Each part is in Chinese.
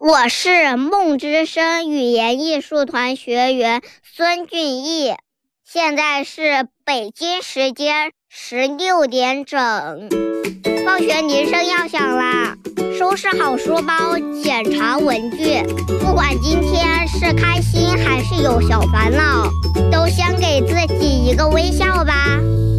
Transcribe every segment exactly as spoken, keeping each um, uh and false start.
我是梦之声语言艺术团学员孙俊毅，现在是北京时间十六点整。放学铃声要响啦，收拾好书包，检查文具。不管今天是开心还是有小烦恼，都先给自己一个微笑吧。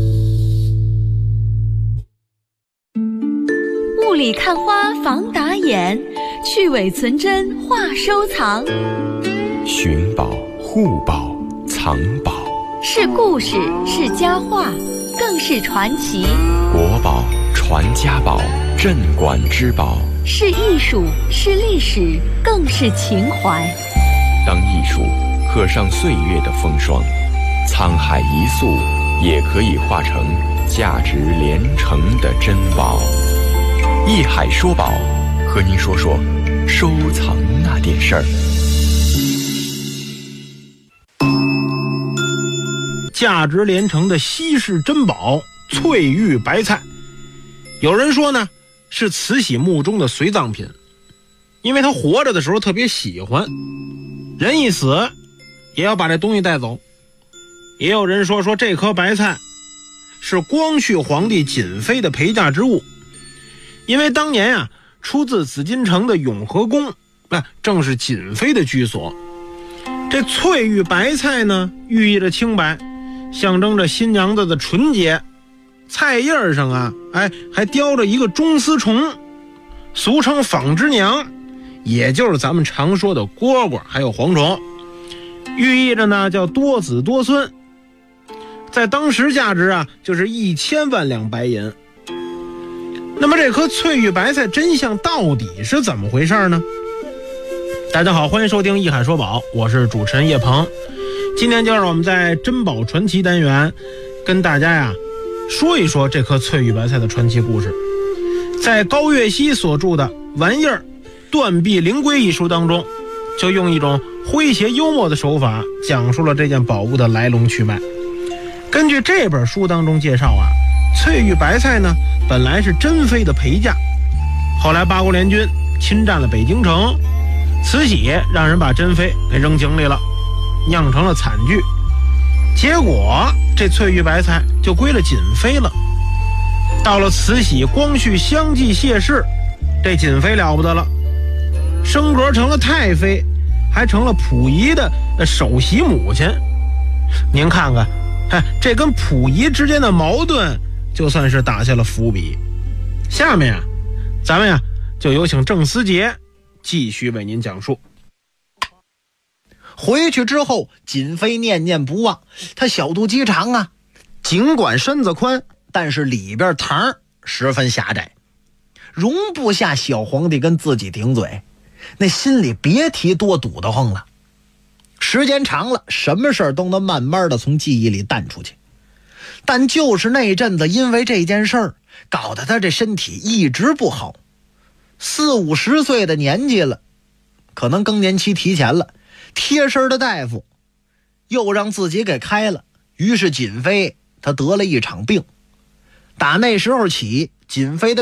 雾里看花防打眼，去伪存真话收藏。 寻宝、护宝、藏宝， 是故事，是佳话，更是传奇。 国宝、传家宝、镇馆之宝， 是艺术，是历史，更是情怀。 当艺术刻上岁月的风霜，沧海一粟也可以化成价值连城的珍宝。艺海说宝，和您说说收藏那点事儿。 价值连城的稀世珍宝翠玉白菜，有人说呢是慈禧墓中的随葬品，因为他活着的时候特别喜欢，人一死也要把这东西带走。也有人说说这颗白菜是光绪皇帝瑾妃的陪嫁之物，因为当年啊出自紫禁城的永和宫，啊正是瑾妃的居所。这翠玉白菜呢寓意着清白，象征着新娘子的纯洁。菜叶上啊哎还雕着一个中丝虫，俗称纺织娘，也就是咱们常说的蝈蝈还有蝗虫，寓意着呢叫多子多孙，在当时价值啊就是一千万两白银。那么这颗翠玉白菜真相到底是怎么回事呢？大家好，欢迎收听艺海说宝，我是主持人叶鹏。今天就让我们在珍宝传奇单元跟大家呀说一说这颗翠玉白菜的传奇故事。在高岳熙所著的《玩意儿断臂灵龟》一书当中，就用一种诙谐幽默的手法讲述了这件宝物的来龙去脉。根据这本书当中介绍啊，翠玉白菜呢本来是珍妃的陪嫁，后来八国联军侵占了北京城，慈禧让人把珍妃给扔井里了，酿成了惨剧。结果这翠玉白菜就归了瑾妃了。到了慈禧光绪相继谢世，这瑾妃了不得了，升格成了太妃，还成了溥仪的首席母亲。您看看，哎，这跟溥仪之间的矛盾就算是打下了伏笔。下面啊咱们呀就有请郑思杰继续为您讲述。 回去之后，瑾妃念念不忘，她小肚鸡肠啊，尽管身子宽，但是里边膛十分狭窄，容不下小皇帝跟自己顶嘴，那心里别提多堵得慌了。时间长了，什么事儿都能慢慢的从记忆里淡出去。但就是那阵子，因为这件事儿搞得他这身体一直不好，四五十岁的年纪了，可能更年期提前了，贴身的大夫又让自己给开了，于是瑾妃她得了一场病。打那时候起，瑾妃的